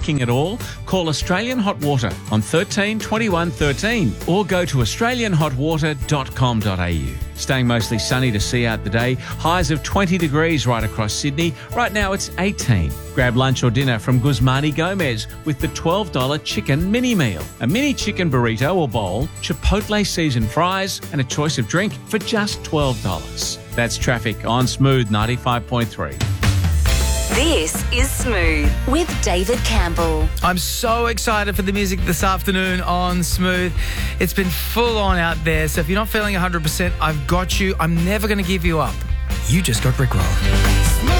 leaking at all? Call Australian Hot Water on 13 21 13 or go to australianhotwater.com.au. Staying mostly sunny to see out the day. Highs of 20 degrees right across Sydney. Right now it's 18. Grab lunch or dinner from Guzmani Gomez with the $12 chicken mini meal. A mini chicken burrito or bowl, Chipotle seasoned fries and a choice of drink for just $12. That's traffic on Smooth 95.3. This is Smooth with David Campbell. I'm so excited for the music this afternoon on Smooth. It's been full on out there, so if you're not feeling 100%, I've got you. I'm never going to give you up. You just got Rickrolled.